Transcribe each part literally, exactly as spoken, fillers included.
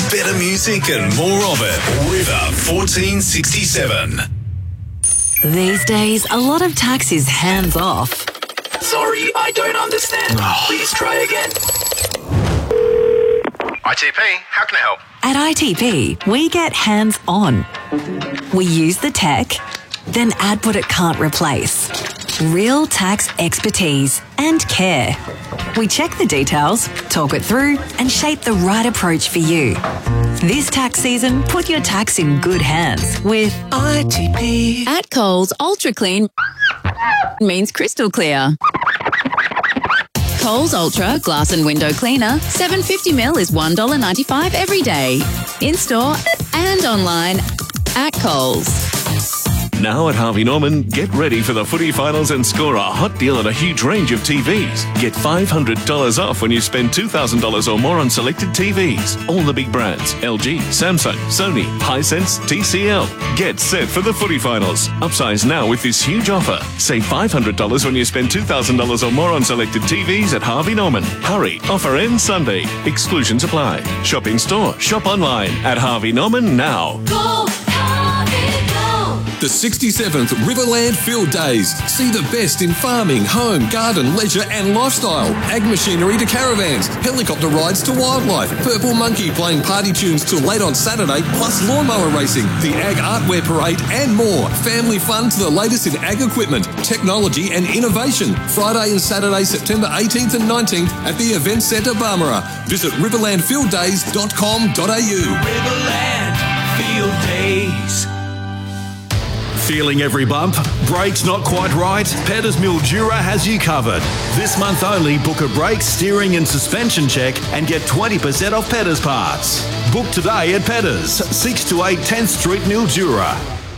Better music and more of it. River fourteen sixty-seven. These days, a lot of tax is hands off. Sorry, I don't understand. Please try again. I T P, how can I help? At I T P, we get hands on. We use the tech, then add what it can't replace. Real tax expertise and care. We check the details, talk it through, and shape the right approach for you. This tax season, put your tax in good hands with I T P. At Coles, Ultra Clean means crystal clear. Coles Ultra Glass and Window Cleaner, seven hundred fifty millilitres is one dollar ninety-five every day. In-store and online at Coles. Now at Harvey Norman, get ready for the footy finals and score a hot deal on a huge range of T Vs. Get five hundred dollars off when you spend two thousand dollars or more on selected T Vs. All the big brands, L G, Samsung, Sony, Hisense, T C L. Get set for the footy finals. Upsize now with this huge offer. Save five hundred dollars when you spend two thousand dollars or more on selected T Vs at Harvey Norman. Hurry, offer ends Sunday. Exclusions apply. Shop in store, shop online at Harvey Norman now. Go, Harvey, go! The sixty-seventh Riverland Field Days. See the best in farming, home, garden, leisure and lifestyle. Ag machinery to caravans, helicopter rides to wildlife, Purple Monkey playing party tunes till late on Saturday, plus lawnmower racing, the Ag Artwear Parade and more. Family fun to the latest in ag equipment, technology and innovation. Friday and Saturday, September eighteenth and nineteenth at the Event Centre, Barmera. Visit riverland field days dot com dot a u. Riverland Field Days. Feeling every bump? Brakes not quite right? Petters Mildura has you covered. This month only, book a brake, steering and suspension check and get twenty percent off Petters parts. Book today at Petters, six to eight tenth Street, Mildura.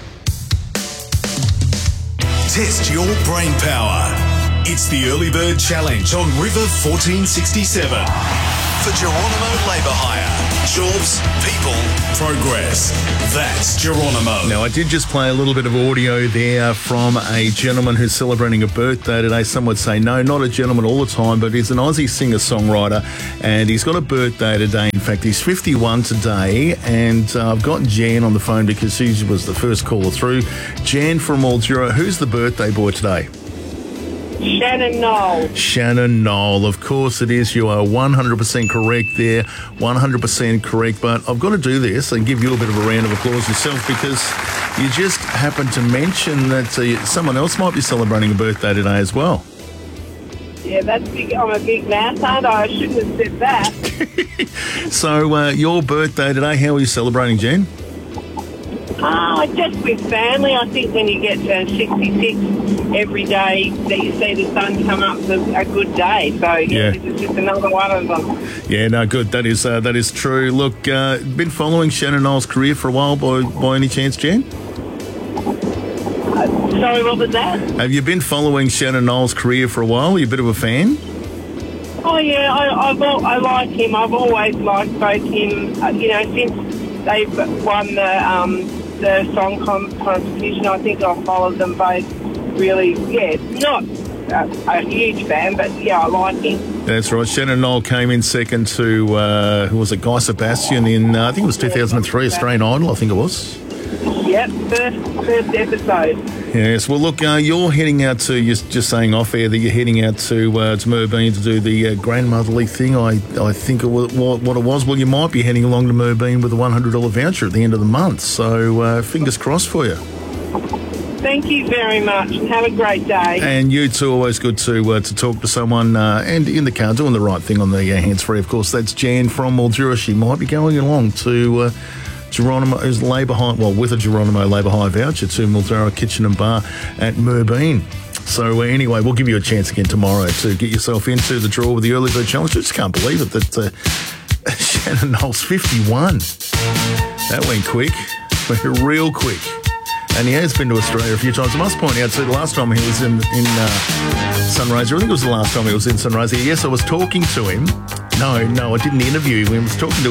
Test your brain power. It's the Early Bird Challenge on River fourteen sixty-seven. For Geronimo Labour Hire. Jobs, people, progress. That's Geronimo. Now, I did just play a little bit of audio there from a gentleman who's celebrating a birthday today. Some would say no, not a gentleman all the time, but he's an Aussie singer-songwriter, and he's got a birthday today. In fact, he's fifty-one today, and uh, I've got Jan on the phone because she was the first caller through. Jan from Mildura, who's the birthday boy today? Shannon Knoll. Shannon Knoll, of course it is. You are one hundred percent correct there, one hundred percent correct. But I've got to do this and give you a bit of a round of applause yourself because you just happened to mention that uh, someone else might be celebrating a birthday today as well. Yeah, that's big. I'm a big mouse, aren't I? I shouldn't have said that. So uh, your birthday today, how are you celebrating, Jen? Oh, just with family. I think when you get to sixty-six, every day that you see the sun come up is a good day. So, yeah, Yeah. it's just another one of them. Yeah, no, good. That is uh, that is true. Look, uh, been following Shannon Knoll's career for a while by, by any chance, Jen? Uh, sorry, what was that? Have you been following Shannon Knoll's career for a while? Are you a bit of a fan? Oh, yeah, I, I've, al- I like him. I've always liked both him, uh, you know, since they've won the... Um, the song com- competition. I think I've followed them both really, yeah, not a, a huge fan, but yeah, I like him. That's right. Shannon Knoll came in second to, uh, who was it, Guy Sebastian in, uh, I think it was two thousand three, Australian Idol, I think it was. Yep, first, first episode. Yes, well, look, uh, you're heading out to, you're just saying off air that you're heading out to uh, to Moorbeen to do the uh, grandmotherly thing, I I think it was, what, what it was. Well, you might be heading along to Moorbeen with a one hundred dollars voucher at the end of the month, so uh, fingers crossed for you. Thank you very much, and have a great day. And you too, always good to uh, to talk to someone uh, and in the car, doing the right thing on the uh, hands-free, of course. That's Jan from Mildura. She might be going along to... Uh, Geronimo's Labour Hire, well, with a Geronimo Labour Hire voucher to Mildura Kitchen and Bar at Moorbeen. So uh, anyway, we'll give you a chance again tomorrow to get yourself into the draw with the Early Bird Challenge. I just can't believe it that uh, Shannon Knoll's fifty-one. That went quick, went real quick. And he has been to Australia a few times. I must point out, too, the last time he was in, in uh, Sunraysia, I think it was the last time he was in Sunraysia. Yes, I was talking to him. No, no, I didn't interview him. I was talking to him.